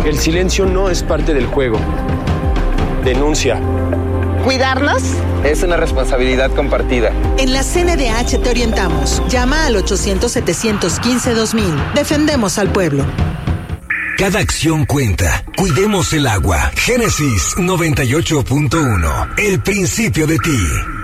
El silencio no es parte del juego. Denuncia. ¿Cuidarnos? Es una responsabilidad compartida. En la CNDH te orientamos. Llama al 800-715-2000. Defendemos al pueblo. Cada acción cuenta. Cuidemos el agua. Génesis 98.1. El principio de ti.